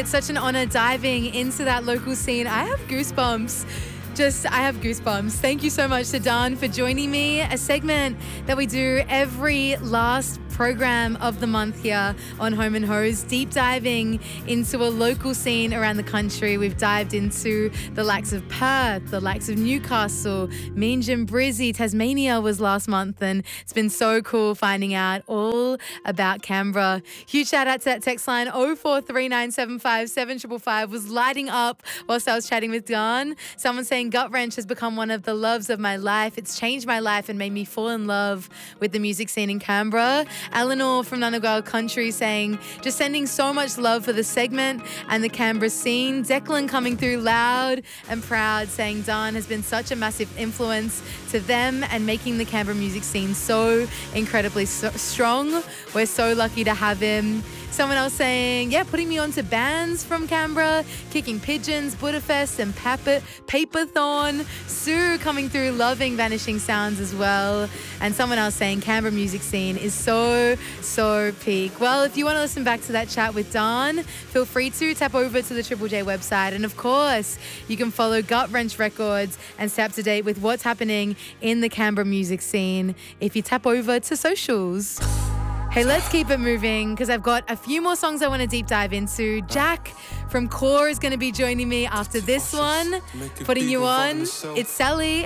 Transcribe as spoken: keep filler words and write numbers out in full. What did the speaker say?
it's such an honor diving into that local scene. I have goosebumps. Just, I have goosebumps. Thank you so much to Dan for joining me. A segment that we do every last program of the month here on Home and Hose, deep diving into a local scene around the country. We've dived into the likes of Perth, the likes of Newcastle, Meanjin, Brizzy, Tasmania was last month, and it's been so cool finding out all about Canberra. Huge shout out to that text line oh four three nine seven five seven five five five was lighting up whilst I was chatting with Dan. Someone saying Gut Wrench has become one of the loves of my life. It's changed my life and made me fall in love with the music scene in Canberra. Eleanor from Nunagow Country saying, just sending so much love for the segment and the Canberra scene. Declan coming through loud and proud saying Dan has been such a massive influence to them and making the Canberra music scene so incredibly so strong. We're so lucky to have him. Someone else saying, yeah, putting me on to bands from Canberra, Kicking Pigeons, Budapest and Paper, Paperthorn. Sue coming through, loving Vanishing Sounds as well. And someone else saying Canberra music scene is so, so peak. Well, if you want to listen back to that chat with Dan, feel free to tap over to the Triple J website. And of course, you can follow Gut Wrench Records and stay up to date with what's happening in the Canberra music scene if you tap over to socials. Hey, let's keep it moving because I've got a few more songs I want to deep dive into. Jack from Core is going to be joining me after this one. Putting you on. It's Sally.